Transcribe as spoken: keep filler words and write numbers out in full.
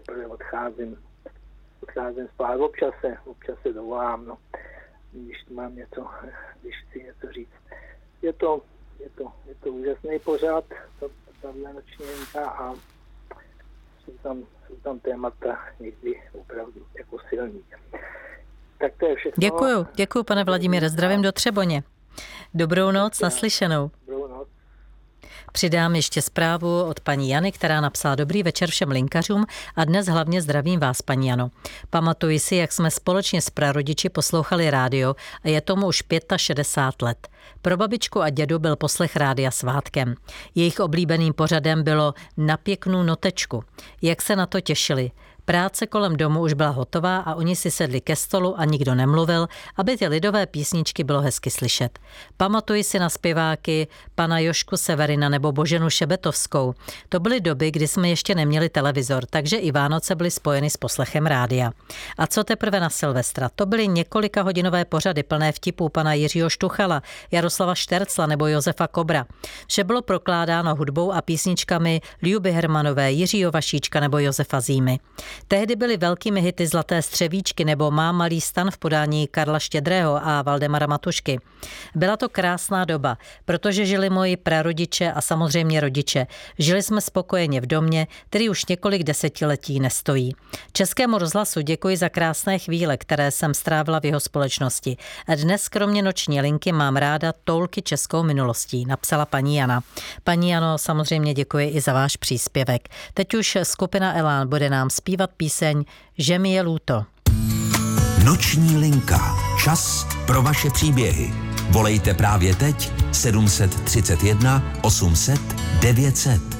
teprve odcházím, odcházím spát. Občas se, občas se dovolám, no, když mám něco, když chci něco říct. Je to, je to, je to úžasný pořád, ta, tahle noční linka a jsou tam, jsou tam témata někdy opravdu jako silný. Tak to je všechno. Děkuju, děkuju, pane Vladimíre, zdravím do Třeboně. Dobrou noc, naslyšenou. Dobrou noc. Přidám ještě zprávu od paní Jany, která napsala: dobrý večer všem linkařům a dnes hlavně zdravím vás, paní Jano. Pamatuji si, jak jsme společně s prarodiči poslouchali rádio a je tomu už šedesát pět let. Pro babičku a dědu byl poslech rádia svátkem. Jejich oblíbeným pořadem bylo Na pěknou notečku. Jak se na to těšili. Práce kolem domu už byla hotová a oni si sedli ke stolu a nikdo nemluvil, aby ty lidové písničky bylo hezky slyšet. Pamatuji si na zpěváky pana Jošku Severina nebo Boženu Šebetovskou. To byly doby, kdy jsme ještě neměli televizor, takže i Vánoce byly spojeny s poslechem rádia. A co teprve na Silvestra? To byly několika hodinové pořady plné vtipů pana Jiřího Štuchala, Jaroslava Štercla nebo Josefa Kobra. Vše bylo prokládáno hudbou a písničkami Ljuby Hermanové, Jiřího Vašíčka nebo Josefa Zímy. Tehdy byly velkými hity Zlaté střevíčky nebo Má malý stan v podání Karla Štědrého a Valdemara Matušky. Byla to krásná doba, protože žili moji prarodiče a samozřejmě rodiče. Žili jsme spokojeně v domě, který už několik desetiletí nestojí. Českému rozhlasu děkuji za krásné chvíle, které jsem strávila v jeho společnosti. A dnes kromě noční linky mám ráda toulky českou minulostí, napsala paní Jana. Paní Jano, samozřejmě děkuji i za váš příspěvek. Teď už skupina Elán bude nám zpívat píseň Že mi je lúto. Noční linka. Čas pro vaše příběhy. Volejte právě teď sedm set třicet jedna osm set devět set.